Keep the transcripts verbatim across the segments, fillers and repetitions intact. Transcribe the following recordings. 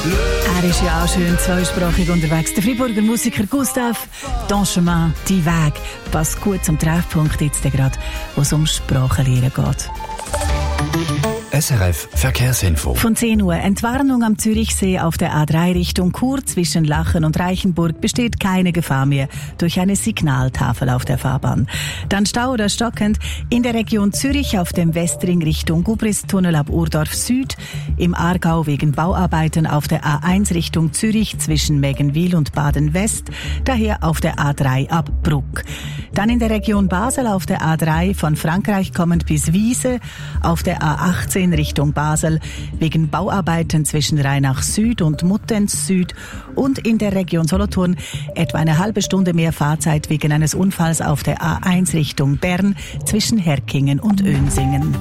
Er ist ja auch schön zweisprachig unterwegs. Der Freiburger Musiker Gustav Danchemin, «Die Weg», passt gut zum Treffpunkt jetzt gerade, wo es um Sprachenlehre geht. S R F Verkehrsinfo. Von zehn Uhr. Entwarnung am Zürichsee auf der A drei Richtung Chur zwischen Lachen und Reichenburg. Besteht keine Gefahr mehr durch eine Signaltafel auf der Fahrbahn. Dann Stau oder stockend in der Region Zürich auf dem Westring Richtung Gubristunnel ab Urdorf Süd. Im Aargau wegen Bauarbeiten auf der A eins Richtung Zürich zwischen Meggenwil und Baden-West. Daher auf der A drei ab Bruck. Dann in der Region Basel auf der A drei von Frankreich kommend bis Wiese. Auf der A achtzehn Richtung Basel wegen Bauarbeiten zwischen Rheinach Süd und Muttenz Süd und in der Region Solothurn etwa eine halbe Stunde mehr Fahrzeit wegen eines Unfalls auf der A eins Richtung Bern zwischen Herkingen und Önsingen.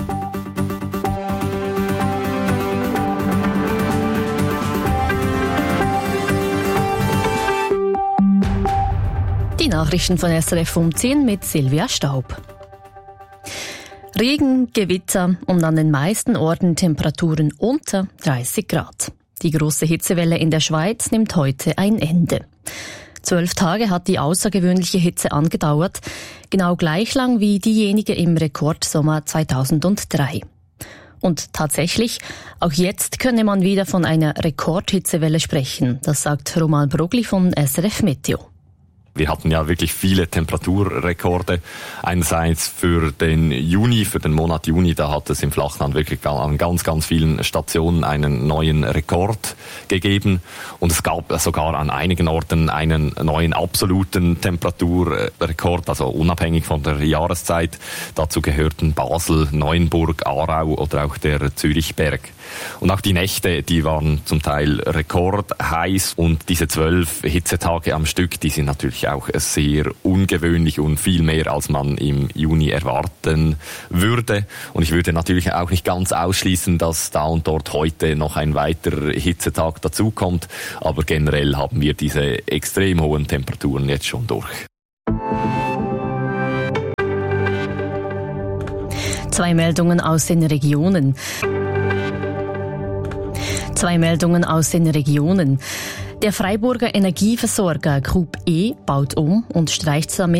Die Nachrichten von S R F um zehn mit Silvia Staub. Regen, Gewitter und an den meisten Orten Temperaturen unter dreißig Grad. Die große Hitzewelle in der Schweiz nimmt heute ein Ende. Zwölf Tage hat die außergewöhnliche Hitze angedauert, genau gleich lang wie diejenige im Rekordsommer zweitausenddrei. Und tatsächlich, auch jetzt könne man wieder von einer Rekordhitzewelle sprechen, das sagt Roman Brogli von S R F Meteo. Wir hatten ja wirklich viele Temperaturrekorde. Einerseits für den Juni, für den Monat Juni, da hat es im Flachland wirklich an ganz, ganz vielen Stationen einen neuen Rekord gegeben. Und es gab sogar an einigen Orten einen neuen absoluten Temperaturrekord, also unabhängig von der Jahreszeit. Dazu gehörten Basel, Neuenburg, Aarau oder auch der Zürichberg. Und auch die Nächte, die waren zum Teil rekordheiß. Und diese zwölf Hitzetage am Stück, die sind natürlich auch sehr ungewöhnlich und viel mehr, als man im Juni erwarten würde. Und ich würde natürlich auch nicht ganz ausschließen, dass da und dort heute noch ein weiterer Hitzetag dazukommt. Aber generell haben wir diese extrem hohen Temperaturen jetzt schon durch. Zwei Meldungen aus den Regionen. Zwei Meldungen aus den Regionen. Der Freiburger Energieversorger Group E baut um und streicht damit